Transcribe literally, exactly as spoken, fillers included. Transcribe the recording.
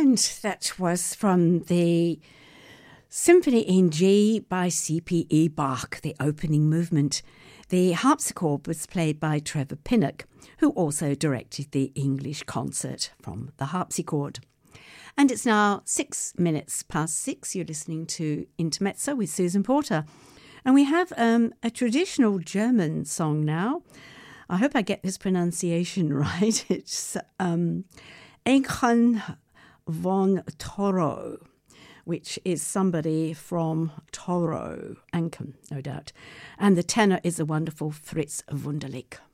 And that was from the Symphony in G by C P E Bach, the opening movement. The harpsichord was played by Trevor Pinnock, who also directed the English concert from the harpsichord. And it's now six minutes past six. You're listening to Intermezzo with Susan Porter. And we have um, a traditional German song now. I hope I get this pronunciation right. It's um, Enchen von Toro, which is somebody from Toro, Anken, no doubt. And the tenor is the wonderful Fritz Wunderlich.